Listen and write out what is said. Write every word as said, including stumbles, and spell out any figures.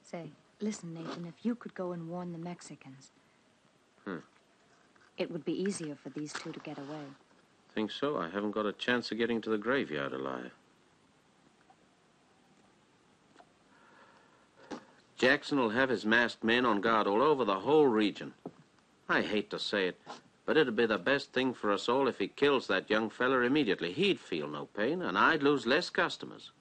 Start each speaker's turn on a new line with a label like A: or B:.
A: Say, listen, Nathan, if you could go and warn the Mexicans,
B: Hmm.
A: it would be easier for these two to get away.
B: Think so? I haven't got a chance of getting to the graveyard alive. Jackson will have his masked men on guard all over the whole region. I hate to say it, but it'd be the best thing for us all if he kills that young feller immediately. He'd feel no pain, and I'd lose less customers.